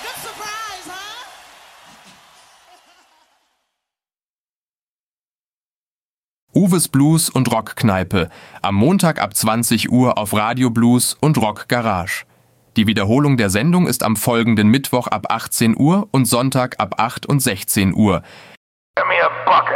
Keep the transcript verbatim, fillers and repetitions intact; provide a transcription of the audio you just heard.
Uwes Blues und Rockkneipe. Am Montag ab zwanzig Uhr auf Radio Blues und Rock Garage. Die Wiederholung der Sendung ist am folgenden Mittwoch ab achtzehn Uhr und Sonntag ab acht und sechzehn Uhr.